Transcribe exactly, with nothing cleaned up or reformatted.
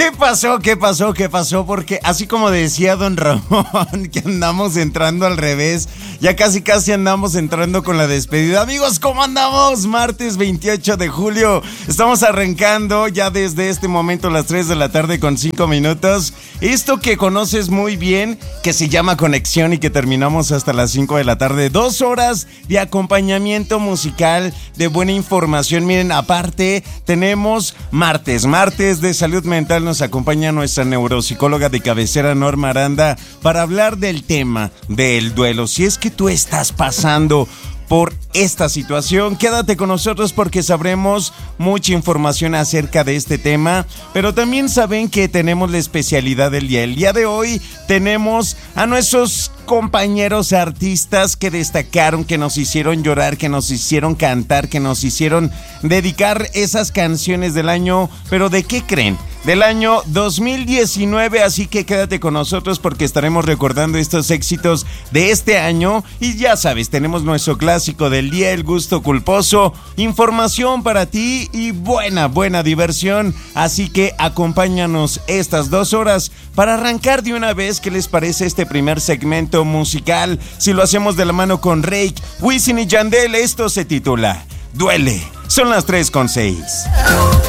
¿Qué pasó? ¿Qué pasó? ¿Qué pasó? Porque así como decía don Ramón, que andamos entrando al revés, ya casi casi andamos entrando con la despedida. Amigos, ¿cómo andamos? Martes veintiocho de julio. Estamos arrancando ya desde este momento a las tres de la tarde con cinco minutos. Esto que conoces muy bien, que se llama Conexión y que terminamos hasta las cinco de la tarde. Dos horas de acompañamiento musical, de buena información. Miren, aparte tenemos martes, martes de salud mental. Nos acompaña nuestra neuropsicóloga de cabecera, Norma Aranda, para hablar del tema del duelo. Si es que tú estás pasando por esta situación, quédate con nosotros porque sabremos mucha información acerca de este tema, pero también saben que tenemos la especialidad del día. El día de hoy tenemos a nuestros compañeros artistas que destacaron, que nos hicieron llorar, que nos hicieron cantar, que nos hicieron dedicar esas canciones del año, pero ¿de qué creen? Del año dos mil diecinueve, así que quédate con nosotros porque estaremos recordando estos éxitos de este año. Y ya sabes, tenemos nuestro clásico del día, el gusto culposo, información para ti y buena, buena diversión. Así que acompáñanos estas dos horas para arrancar de una vez. ¿Qué les parece este primer segmento musical? Si lo hacemos de la mano con Rake, Wisin y Yandel, esto se titula Duele. Son las tres con seis.